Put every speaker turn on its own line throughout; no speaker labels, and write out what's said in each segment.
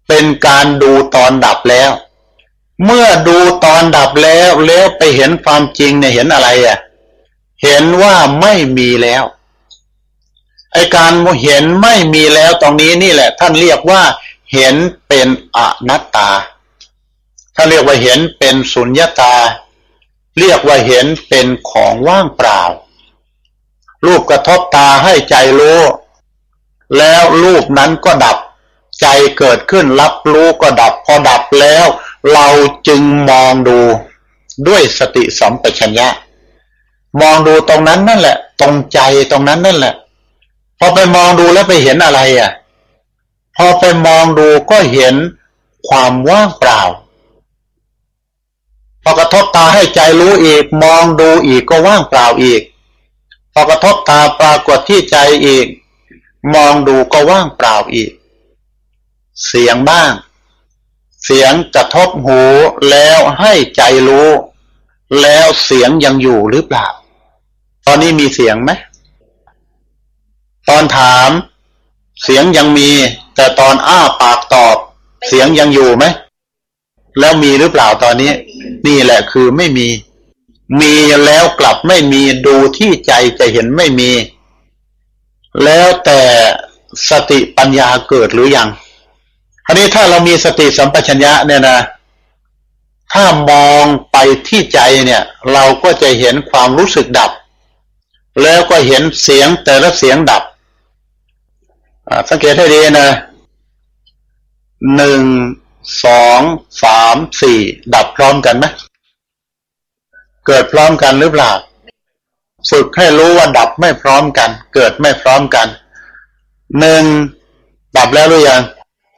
เป็นการดูตอนดับแล้วเมื่อดูตอนดับแล้วไปเห็นความจริงเนี่ยเห็นอะไรเห็นว่าไม่มีแล้วไอ้การเห็นไม่มีแล้วตรงนี้นี่แหละท่านเรียกว่าเห็นเป็นอนัตตาท่านเรียกว่าเห็นเป็นสุญญตาเรียกว่าเห็นเป็นของว่างเปล่ารูปกระทบตาให้ใจรู้แล้วรูปนั้นก็ดับใจเกิดขึ้นรับรู้ก็ดับพอดับแล้วเราจึงมองดูด้วยสติสัมปชัญญะมองดูตรงนั้นนั่นแหละตรงใจตรงนั้นนั่นแหละพอไปมองดูแล้วไปเห็นอะไรพอไปมองดูก็เห็นความว่างเปล่าพอกระทบตาให้ใจรู้อีกมองดูอีกก็ว่างเปล่าอีกพอกระทบตาปรากฏที่ใจอีกมองดูก็ว่างเปล่าอีกเสียงบ้างเสียงกระทบหูแล้วให้ใจรู้แล้วเสียงยังอยู่หรือเปล่าตอนนี้มีเสียงไหมตอนถามเสียงยังมีแต่ตอนอ้าปากตอบเสียงยังอยู่ไหมแล้วมีหรือเปล่าตอนนี้นี่แหละคือไม่มีแล้วกลับไม่มีดูที่ใจจะเห็นไม่มีแล้วแต่สติปัญญาเกิดหรือยังอันนี้ถ้าเรามีสติสัมปชัญญะเนี่ยนะถ้ามองไปที่ใจเนี่ยเราก็จะเห็นความรู้สึกดับแล้วก็เห็นเสียงแต่ละเสียงดับสังเกตให้ดีนะ1 2 3 4ดับพร้อมกันไหมเกิดพร้อมกันหรือเปล่าฝึกให้รู้ว่าดับไม่พร้อมกันเกิดไม่พร้อมกัน1ดับแล้วหรือยัง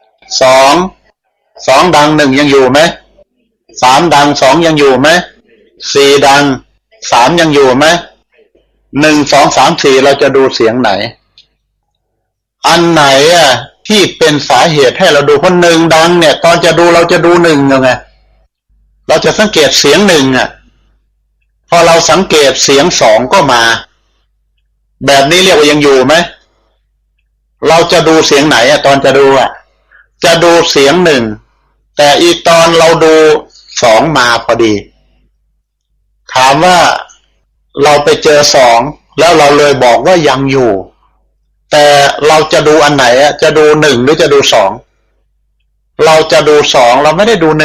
2ดัง1ยังอยู่ไหม3ดัง2ยังอยู่ไหม4ดัง3ยังอยู่ไหม1 2 3 4เราจะดูเสียงไหนอันไหนที่เป็นสาเหตุให้เราดูเพราะ1ดังเนี่ยตอนจะดูเราจะดู1ยังไงเราจะสังเกตเสียง1พอเราสังเกตเสียง2ก็มาแบบนี้เรียกว่ายังอยู่ไหมเราจะดูเสียงไหนตอนจะดูจะดูเสียง1แต่อีกตอนเราดู2มาพอดีถามว่าเราไปเจอ2แล้วเราเลยบอกว่ายังอยู่แต่เราจะดูอันไหนจะดู1หรือจะดู2เราจะดู2เราไม่ได้ดู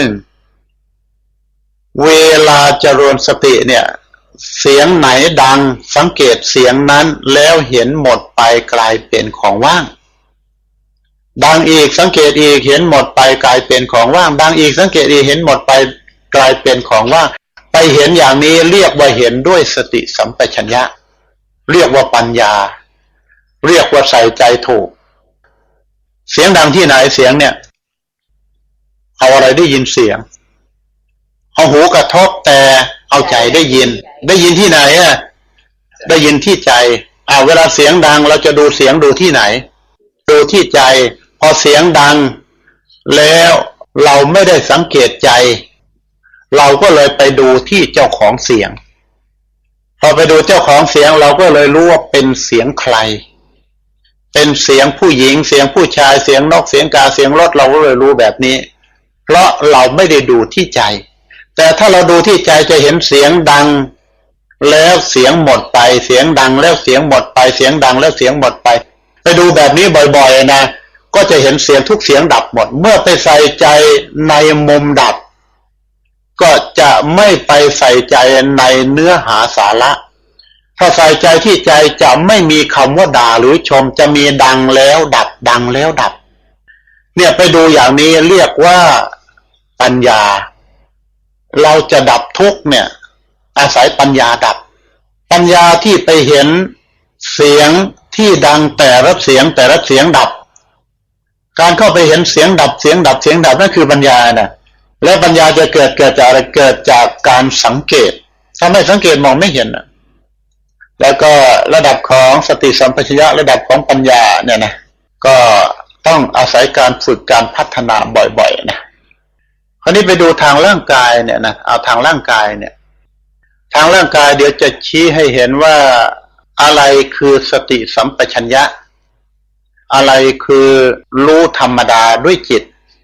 1เวลาเจริญสติเนี่ยเสียงไหนดังสังเกตเสียงนั้นแล้วเห็นหมดไปกลายเป็นของว่างดังอีกสังเกตอีกเห็นหมดไปกลายเป็นของว่างดังอีกสังเกตอีกเห็นหมดไปกลายเป็นของว่างไปเห็นอย่างนี้เรียกว่าเห็นด้วยสติสัมปชัญญะเรียกว่าปัญญาเรียกว่าใส่ใจถูกเสียงดังที่ไหนเสียงเนี่ยเอาอะไรได้ยินเสียงเอาหูกระทบแต่เอาใจได้ยินที่ไหนได้ยินที่ใจเวลาเสียงดังเราจะดูเสียงดูที่ไหนดูที่ใจพอเสียงดังแล้วเราไม่ได้สังเกตใจเราก็เลยไปดูที่เจ้าของเสียงพอไปดูเจ้าของเสียงเราก็เลยรู้ว่าเป็นเสียงใครเป็นเสียงผู้หญิงเสียงผู้ชายเสียงนกเสียงกาเสียงรถเราก็เลยรู้แบบนี้เพราะเราไม่ได้ดูที่ใจแต่ถ้าเราดูที่ใจจะเห็นเสียงดังแล้วเสียงหมดไปเสียงดังแล้วเสียงหมดไปเสียงดังแล้วเสียงหมดไปไปดูแบบนี้บ่อยๆนะก็จะเห็นเสียงทุกเสียงดับหมดเมื่อไปใส่ใจในมุมดับก็จะไม่ไปใส่ใจในเนื้อหาสาระถ้าใส่ใจที่ใจจะไม่มีคำว่าด่าหรือชมจะมีดังแล้วดับดังแล้วดับเนี่ยไปดูอย่างนี้เรียกว่าปัญญาเราจะดับทุกข์เนี่ยอาศัยปัญญาดับปัญญาที่ไปเห็นเสียงที่ดังแต่ละเสียงดับการเข้าไปเห็นเสียงดับนั่นคือปัญญานะแล้วปัญญาจะเกิดจากอะไรเกิดจากการสังเกตถ้าไม่สังเกตมองไม่เห็นแล้วก็ระดับของสติสัมปชัญญะระดับของปัญญาเนี่ยนะก็ต้องอาศัยการฝึกการพัฒนาบ่อยๆนะคราวนี้ไปดูทางร่างกายเนี่ยนะเอาทางร่างกายเนี่ยทางร่างกายเดี๋ยวจะชี้ให้เห็นว่าอะไรคือสติสัมปชัญญะอะไรคือรู้ธรรมดาด้วยจิต